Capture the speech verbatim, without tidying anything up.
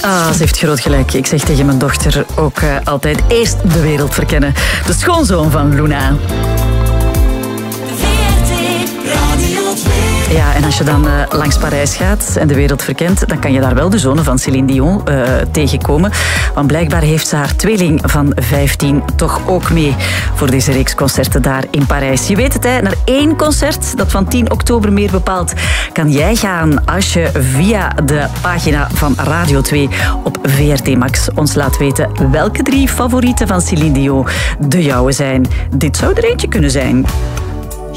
Ah, ze heeft groot gelijk. Ik zeg tegen mijn dochter ook uh, altijd eerst de wereld verkennen. De schoonzoon van Luna. Ja, en als je dan uh, langs Parijs gaat en de wereld verkent, dan kan je daar wel de zonen van Céline Dion uh, tegenkomen. Want blijkbaar heeft ze haar tweeling van vijftien toch ook mee voor deze reeks concerten daar in Parijs. Je weet het, hè, naar één concert dat van tien oktober meer bepaalt, kan jij gaan als je via de pagina van Radio twee op V R T Max ons laat weten welke drie favorieten van Céline Dion de jouwe zijn. Dit zou er eentje kunnen zijn.